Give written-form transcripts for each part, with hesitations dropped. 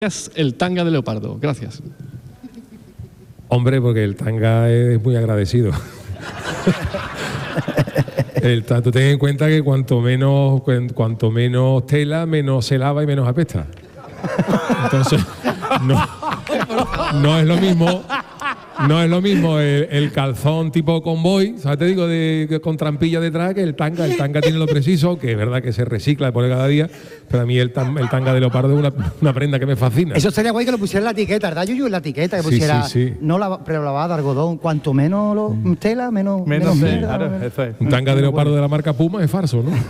el tanga de leopardo? Gracias. Hombre, porque el tanga es muy agradecido. Tú ten en cuenta que cuanto menos tela, menos se lava y menos apesta. Entonces, no es lo mismo. No es lo mismo el calzón tipo convoy, ¿sabes? Te digo, con trampilla detrás, que el tanga. El tanga tiene lo preciso, que es verdad que se recicla y pone cada día, pero a mí el tanga de leopardo es una prenda que me fascina. Eso sería guay que lo pusiera en la etiqueta, ¿verdad, Yuyu? En la etiqueta, que pusiera no prelavada, algodón, cuanto menos tela, menos mierda, claro, eso es. Un tanga de leopardo de la marca Puma es falso, ¿no?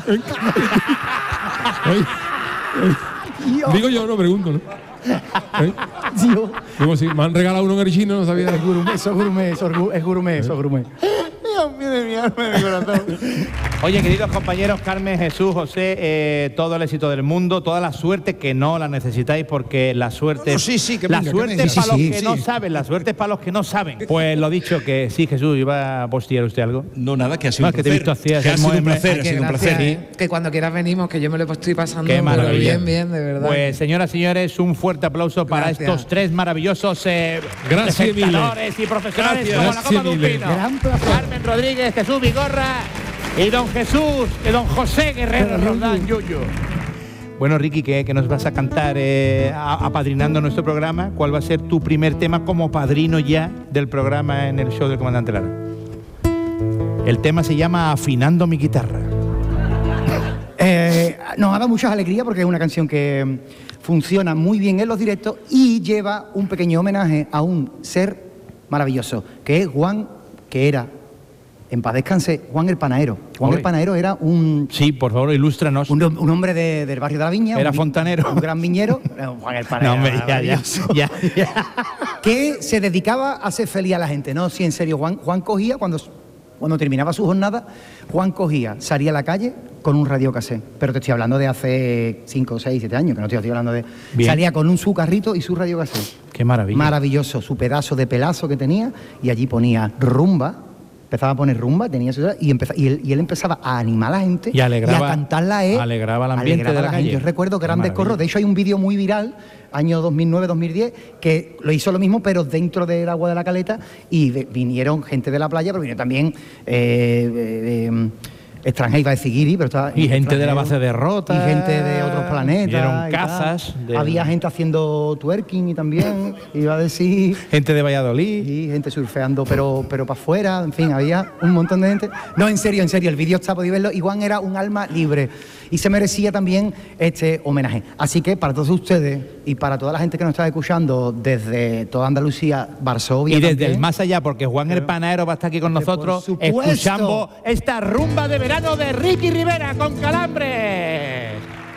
Digo yo, no pregunto, ¿no? Digo, sí, me han regalado uno en el chino, no sabía. Eso es gourmet. Dios mío de mi alma, de mi corazón. Oye, queridos compañeros, Carmen, Jesús, José, todo el éxito del mundo, toda la suerte, que no la necesitáis, porque la suerte, la suerte es para los que no saben, la suerte es para los que no saben. Pues lo dicho, que sí, Jesús, ¿iba a postear usted algo? No, nada, que ha sido un placer. Que te he visto así, ha sido un placer, ¿sí? Que cuando quieras venimos, que yo me lo estoy pasando. Qué maravilla. Bien, de verdad. Pues, señoras y señores, un fuerte aplauso para estos tres maravillosos espectadores y profesionales como la copa de un pino. Carmen Rodríguez, Jesús Vigorra y don José Guerrero Roldán, Yuyu. Bueno, Ricky, ¿qué nos vas a cantar apadrinando nuestro programa? ¿Cuál va a ser tu primer tema como padrino ya del programa en el show del Comandante Lara? El tema se llama Afinando mi guitarra. Nos ha dado muchas alegrías porque es una canción que funciona muy bien en los directos y lleva un pequeño homenaje a un ser maravilloso, que es Juan, que era, en paz descanse, Juan el Panadero. Juan el Panadero era un... Sí, por favor, ilústranos. Un hombre del barrio de la Viña. Era fontanero. Un gran viñero. Juan el Panadero. No, hombre, ya. Que se dedicaba a hacer feliz a la gente, ¿no? Sí, en serio, Juan cogía, cuando terminaba su jornada, Juan cogía, salía a la calle con un radiocassette. Pero te estoy hablando de hace 5, 6, 7 años, que no te estoy hablando de... Bien. Salía con su carrito y su radiocassette. Qué maravilla. Maravilloso, su pedazo de pelazo que tenía, y allí ponía rumba, empezaba a poner rumba, tenía su... y él empezaba a animar a la gente y a cantarla a él. Alegraba el ambiente de la calle. Yo recuerdo grandes corros, de hecho hay un vídeo muy viral, año 2009-2010, que lo hizo lo mismo, pero dentro del agua de la Caleta, y vinieron gente de la playa, pero vinieron también extranjero, iba a decir guiri, pero estaba... Y gente de la base de Rota. Y gente de otros planetas. Vieron cazas. Había gente haciendo twerking y también, iba a decir... Gente de Valladolid. Y gente surfeando, pero para afuera, en fin, había un montón de gente. No, en serio, el vídeo está, podéis verlo. Y Juan era un alma libre y se merecía también este homenaje. Así que para todos ustedes y para toda la gente que nos está escuchando desde toda Andalucía, Varsovia... Y desde también, el más allá, porque Juan el Panadero va a estar aquí con nosotros escuchando esta rumba de verano de Ricky Rivera con Calambres.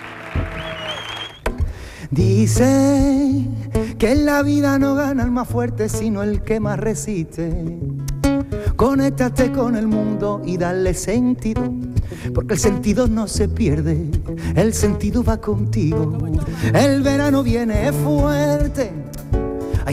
Dice que en la vida no gana el más fuerte, sino el que más resiste. Conéctate con el mundo y dale sentido, porque el sentido no se pierde, el sentido va contigo. El verano viene fuerte